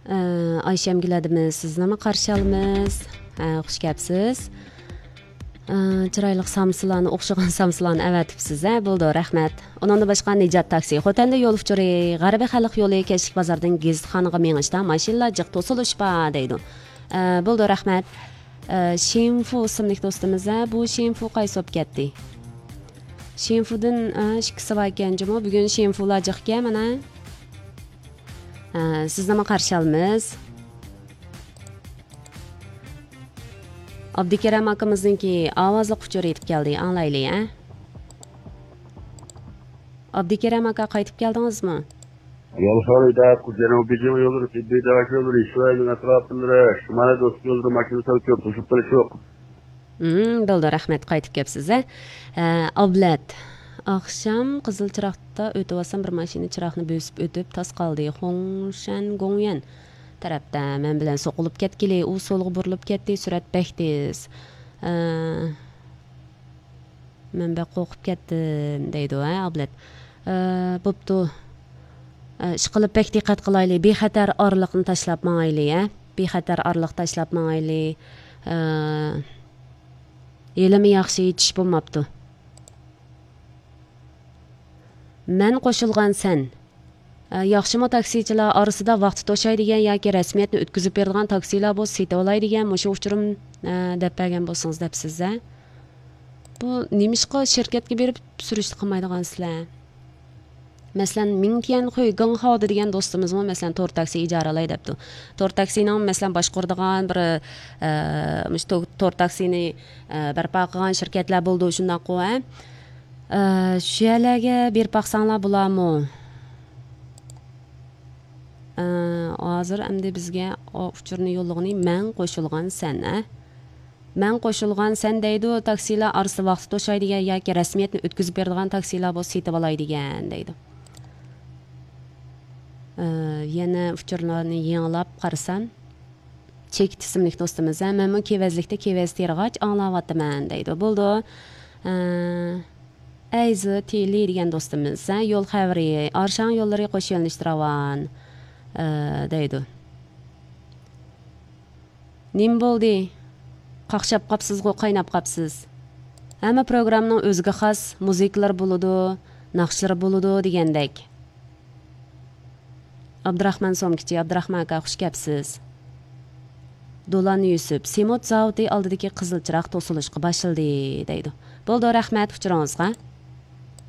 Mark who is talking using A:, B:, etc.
A: Ayşem güladimiz, sizni mi qarshi olamiz? Xush kelibsiz. Chiroyli samsilarni, o'xshagan samsilarni avatibsiz, bo'ldi, rahmat. Undan boshqa Nijat taksi, xotanda yo'l uchuri, G'arbiy xalq yo'li Kashik bozordan Gezitxonaga mengishda mashinalar jiq to'silish bor deydi. Bo'ldi, rahmat. Shinfu ismli do'stimiz, bu Shinfu qaysi olib ketdi? Shinfudan ikkisi bor ekan-jimi, bugun Shinfular jiqga mana. Sizni mi qarshi olamiz? Abdukaram akamizningki ovozli quchur yetib keldi, anglaylik, Abdukaram aka qaytib keldingizmi?
B: Yolxo'rida Janubiy yo'llar, tibbiy davalar, Isroilning atrofida, Shimoliy do'st yo'llar mashinalar ko'p, to'sib qilish yo'q.
A: Bo'ldi, rahmat, qaytib kelibsiz. Oblat. Akşam qizil chiroqda o'tib olsam bir mashina chiroqni bo'sib o'tib tas qoldi. Xongshan Gongyan tarafda men bilan so'qilib ketgili, u so'lga burilib ketdi, surat bektiz. Men baq qo'rqib ketdim deydi, Oblat. Bo'pti. Ishqilib bek diqqat qilaylik, bexatar orliqni tashlab mangaylik, bexatar orliq tashlab mangaylik. Elimi yaxshi yetish bo'lmabdi. Men qo'shilgan sen. Yaxshimi taksichilar orasida vaqt to'shaydigan yoki rasmiyatni o'tkazib beradigan taksilar bo'lsa, setib olaydigan, o'sha uchurim deb bergan bo'lsangiz debsiz. Bu nimishqa shirkatga berib surishni qilmaydigansizlar. Masalan, Mingtian Hui Gongho degan do'stimizmi, masalan, to'r taksi ijaralay debdi. To'r taksining masalan boshqaradigan bir to'r taksini barpo qilgan shirkatlar bo'ldi, shundan qo'y. Shu yerlarga berib baqsanglar bo'larmi? Hozir endi bizga uchurni yo'llig'ini men qo'shilgan sen, Men qo'shilgan sen deydi, taksilar orasida vaqt to'shaydigan yoki rasmiyatni o'tkazib beradigan taksilar bo'lsa setib olaydigan deydi. Yana uchurlarni yanglab qarasam, Chekit ismli do'stimiz, men kevezlikda kevez terg'ach anglayapman deydi. Bo'ldi. Ayzi Teli degan do'stimiz, yo'l xavri, Arshan yo'llari qo'sh yo'nalishtiravan deydi. Nim bo'ldi? Qaqshab qapsiz-ku, qaynab qapsiz. Hamma programning o'ziga xos muzikalar bo'ladi, naqshlar bo'ladi degandek. Abdurahmon Somkichi, Abdurahmon aka, xush kelibsiz. Do'lan Yusuf, Semot zavodi oldidagi qizil chiroq to'silishga boshladi deydi. Bo'ldi, rahmat uchuringizga.